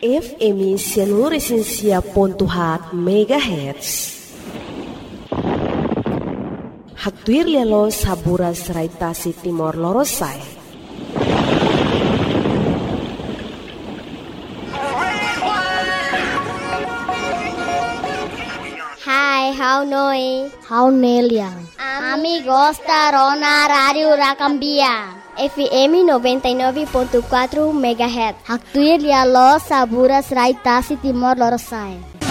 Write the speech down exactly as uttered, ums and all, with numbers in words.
F M seluruh esensia pontuhat megahertz. Haktuir lelo sabura seraitasi Timor Lorosai. Hai, how noi? How Neliang? Amigos da Rona Radio Racambia. F M noventa e nove ponto quatro megahertz. Haktuir lelo sabura seraitasi Timor Lorosai.